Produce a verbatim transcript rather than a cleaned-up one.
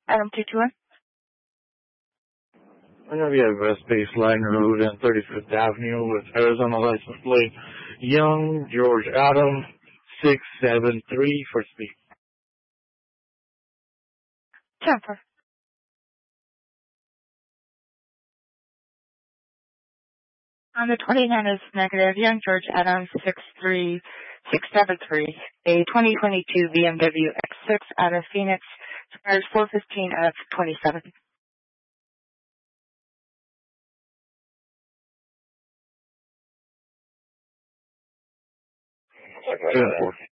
Adam two two one. I know we have West Baseline Road and thirty-fifth Avenue with Arizona license plate Young George Adam six seven three for speed. Jennifer. On the twenty-nine is negative. Young George Adams six three six seven three. A twenty twenty-two B M W X six out of Phoenix. Expires four fifteen of twenty-seven. ten four.